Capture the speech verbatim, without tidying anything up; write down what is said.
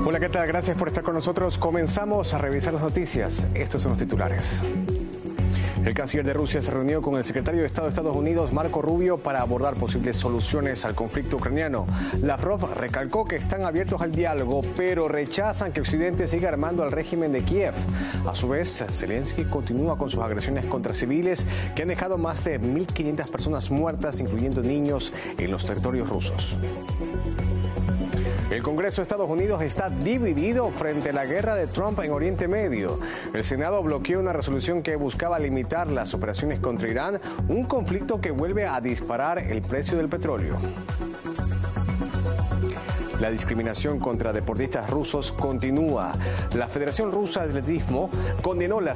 Hola, ¿qué tal? Gracias por estar con nosotros. Comenzamos a revisar las noticias. Estos son los titulares. El canciller de Rusia se reunió con el secretario de Estado de Estados Unidos, Marco Rubio, para abordar posibles soluciones al conflicto ucraniano. Lavrov recalcó que están abiertos al diálogo, pero rechazan que Occidente siga armando al régimen de Kiev. A su vez, Zelensky continúa con sus agresiones contra civiles que han dejado más de mil quinientas personas muertas, incluyendo niños, en los territorios rusos. El Congreso de Estados Unidos está dividido frente a la guerra de Trump en Oriente Medio. El Senado bloqueó una resolución que buscaba limitar las operaciones contra Irán, un conflicto que vuelve a disparar el precio del petróleo. La discriminación contra deportistas rusos continúa. La Federación Rusa de Atletismo condenó las